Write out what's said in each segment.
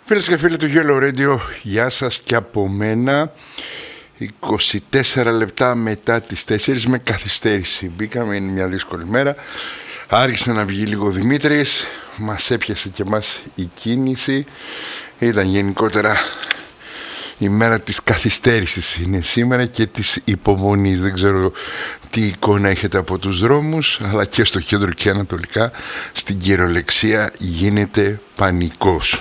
Φίλες και φίλοι του Yellow Radio, γεια σας και από μένα. 24 λεπτά μετά τις 4 με καθυστέρηση μπήκαμε, είναι μια δύσκολη μέρα. Άρχισε να βγει λίγο ο Δημήτρης, μας έπιασε και μας η κίνηση. Ήταν γενικότερα η μέρα της καθυστέρησης είναι σήμερα και της υπομονής. Δεν ξέρω τι εικόνα έχετε από τους δρόμους, αλλά και στο κέντρο και ανατολικά στην κυριολεξία γίνεται πανικός.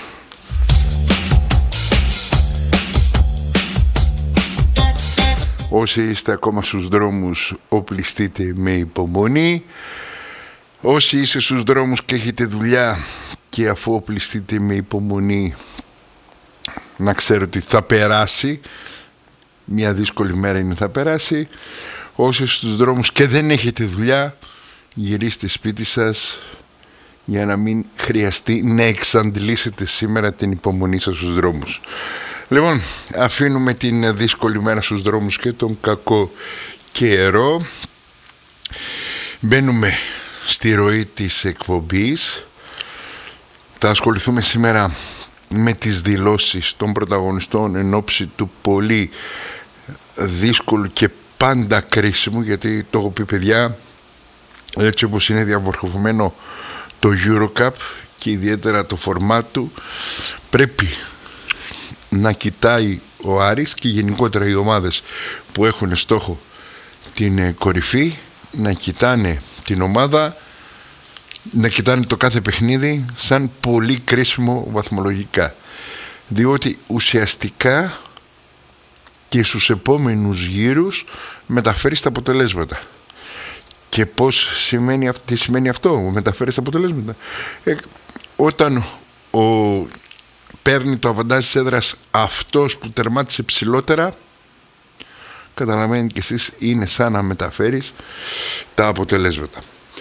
Όσοι είστε ακόμα στους δρόμους, οπλιστείτε με υπομονή. Όσοι είστε στους δρόμους και έχετε δουλειά και αφού οπλιστείτε με υπομονή, να ξέρω ότι θα περάσει. Μια δύσκολη μέρα είναι, θα περάσει. Όσοι στους δρόμους και δεν έχετε δουλειά, γυρίστε σπίτι σας για να μην χρειαστεί να εξαντλήσετε σήμερα την υπομονή σας στους δρόμους. Λοιπόν, αφήνουμε την δύσκολη μέρα στους δρόμους και τον κακό καιρό. Μπαίνουμε στη ροή της εκπομπής. Θα ασχοληθούμε σήμερα με τις δηλώσεις των πρωταγωνιστών εν ώψη του πολύ δύσκολου και πάντα κρίσιμου, γιατί το έχω πει παιδιά, έτσι όπως είναι διαμορφωμένο το EuroCup και ιδιαίτερα το φορμάτ του, πρέπει να κοιτάει ο Άρης και γενικότερα οι ομάδες που έχουν στόχο την κορυφή να κοιτάνε την ομάδα, να κοιτάνε το κάθε παιχνίδι σαν πολύ κρίσιμο βαθμολογικά, διότι ουσιαστικά και στους επόμενους γύρους μεταφέρει τα αποτελέσματα. Και τι σημαίνει αυτό, μεταφέρει τα αποτελέσματα? Όταν παίρνει το αβαντάζ της έδρας αυτός που τερμάτισε ψηλότερα, καταλαβαίνετε κι εσείς, είναι σαν να μεταφέρεις τα αποτελέσματα.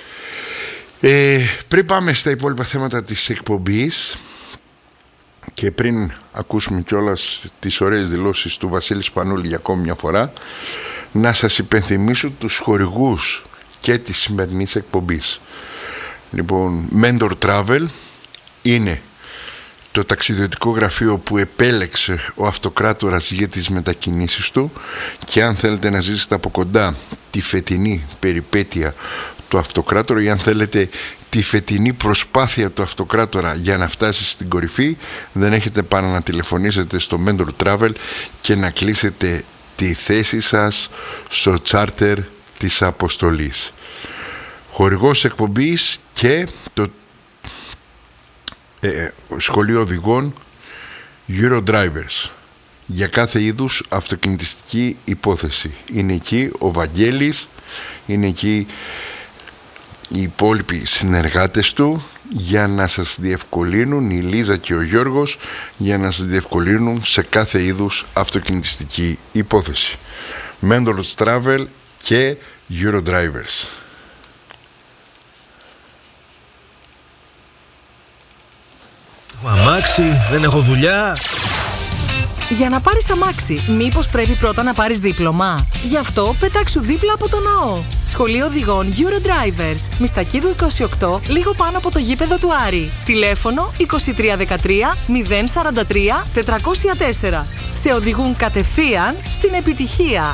Πριν πάμε στα υπόλοιπα θέματα της εκπομπής και πριν ακούσουμε κιόλας τις ωραίες δηλώσεις του Βασίλη Σπανούλη για ακόμη μια φορά, να σας υπενθυμίσω τους χορηγούς και της σημερινής εκπομπής. Λοιπόν, Mentor Travel είναι το ταξιδιωτικό γραφείο που επέλεξε ο αυτοκράτορας για τις μετακινήσεις του, και αν θέλετε να ζήσετε από κοντά τη φετινή περιπέτεια του αυτοκράτορα ή αν θέλετε τη φετινή προσπάθεια του αυτοκράτορα για να φτάσει στην κορυφή, δεν έχετε παρά να τηλεφωνήσετε στο Mentor Travel και να κλείσετε τη θέση σας στο τσάρτερ της αποστολής. Χορηγός εκπομπής και το σχολείο οδηγών Eurodrivers για κάθε είδους αυτοκινητιστική υπόθεση. Είναι εκεί ο Βαγγέλης, είναι εκεί οι υπόλοιποι συνεργάτες του για να σας διευκολύνουν, η Λίζα και ο Γιώργος, για να σας διευκολύνουν σε κάθε είδους αυτοκινητιστική υπόθεση. Mentors Travel και Eurodrivers. Αμάξι, δεν έχω δουλειά. Για να πάρεις αμάξι, μήπως πρέπει πρώτα να πάρεις δίπλωμα? Γι' αυτό πετάξου δίπλα από το ναό. Σχολείο οδηγών Eurodrivers, Μιστακίδου 28, λίγο πάνω από το γήπεδο του Άρη. Τηλέφωνο 2313 043 404. Σε οδηγούν κατευθείαν στην επιτυχία.